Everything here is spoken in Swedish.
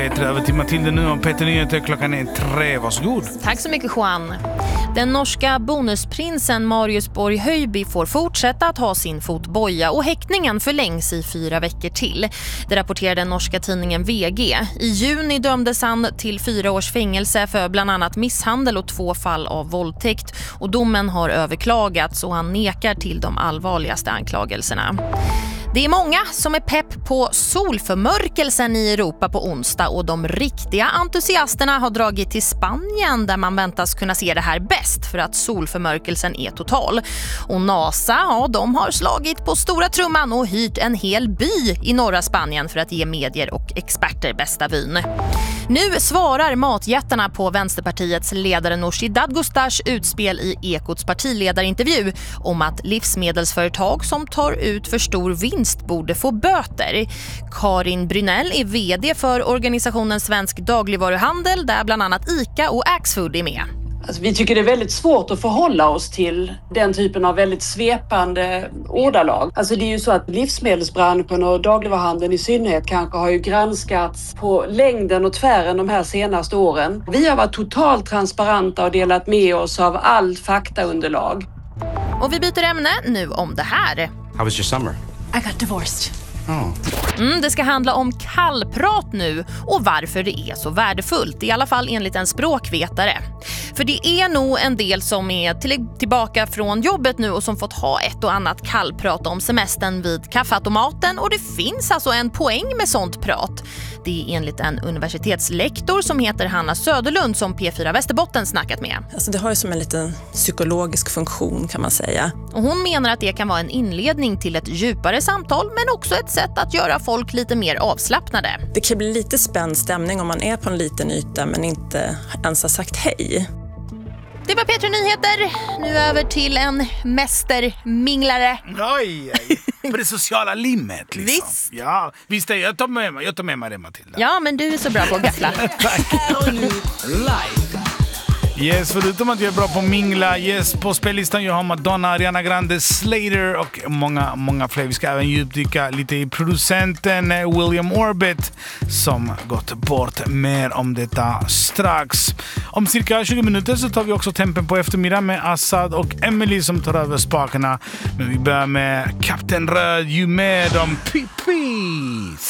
Över till Matilda nu och Peter Nyheter, klockan är 3, varsågod. Tack så mycket Juan. Den norska bonusprinsen Marius Borg Höjby får fortsätta att ha sin fotboja och häktningen förlängs i 4 veckor till. Det rapporterar den norska tidningen VG. I juni dömdes han till 4 års fängelse för bland annat misshandel och 2 fall av våldtäkt. Och domen har överklagats och han nekar till de allvarligaste anklagelserna. Det är många som är pepp på solförmörkelsen i Europa på onsdag och de riktiga entusiasterna har dragit till Spanien där man väntas kunna se det här bäst för att solförmörkelsen är total. Och NASA, de har slagit på stora trumman och hyrt en hel by i norra Spanien för att ge medier och experter bästa vyn. Nu svarar matjättarna på Vänsterpartiets ledare Nooshi Dadgostars utspel i Ekots partiledarintervju om att livsmedelsföretag som tar ut för stor vinst borde få böter. Karin Brynell är vd för organisationen Svensk dagligvaruhandel där bland annat ICA och Axfood är med. Alltså, vi tycker det är väldigt svårt att förhålla oss till den typen av väldigt svepande ordalag. Alltså det är ju så att livsmedelsbranschen och dagligvaruhandeln i synnerhet kanske har ju granskats på längden och tvären de här senaste åren. Vi har varit totalt transparenta och delat med oss av allt faktaunderlag. Och vi byter ämne nu om det här. How was your summer? I got divorced. Det ska handla om kallprat nu och varför det är så värdefullt, i alla fall enligt en språkvetare. För det är nog en del som är tillbaka från jobbet nu och som fått ha ett och annat kallprat om semestern vid kaffeautomaten och det finns alltså en poäng med sånt prat. Det är enligt en universitetslektor som heter Hanna Söderlund som P4 Västerbotten snackat med. Alltså det har ju som en liten psykologisk funktion kan man säga. Och hon menar att det kan vara en inledning till ett djupare samtal men också ett sätt att göra folk lite mer avslappnade. Det kan bli lite spänd stämning om man är på en liten yta men inte ens har sagt hej. Det var P3 Nyheter. Nu över till en mästerminglare. Oj, på det sociala limmet liksom. Visst. Ja, visst är jag tar med mig det, Matilda. Ja, men du är så bra på att gaffla. Tack. Live. Yes, förutom att jag är bra på att mingla, yes, på spellistan jag har Madonna, Ariana Grande, Slater och många fler. Vi ska även djupdyka lite i producenten William Orbit som gått bort. Mer om detta strax. Om cirka 20 minuter så tar vi också tempen på eftermiddag med Assad och Emily som tar över spakarna. Men vi börjar med Kapten Röd, ju med dem Peace.